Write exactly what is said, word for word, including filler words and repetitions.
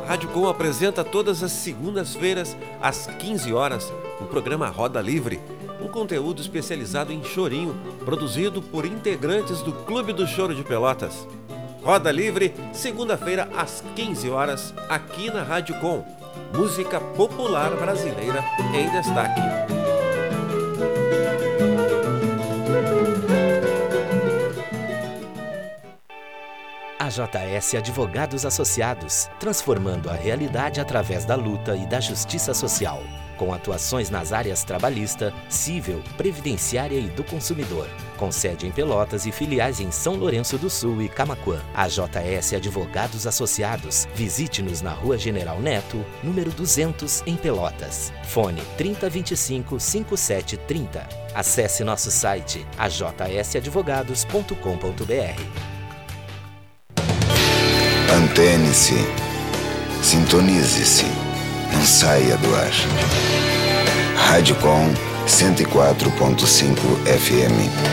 Rádio Com apresenta todas as segundas-feiras, às quinze horas, o programa Roda Livre, um conteúdo especializado em chorinho, produzido por integrantes do Clube do Choro de Pelotas. Roda Livre, segunda-feira, às quinze horas, aqui na Rádio Com. Música popular brasileira em destaque. A J S Advogados Associados, transformando a realidade através da luta e da justiça social, com atuações nas áreas trabalhista, civil, previdenciária e do consumidor, com sede em Pelotas e filiais em São Lourenço do Sul e Camaquã. A J S Advogados Associados, visite-nos na Rua General Neto, número duzentos, em Pelotas. Fone trinta, vinte e cinco, cinquenta e sete, trinta. Acesse nosso site a j s advogados ponto com ponto b r. Antene-se, sintonize-se, não saia do ar. Rádio Com cento e quatro ponto cinco F M.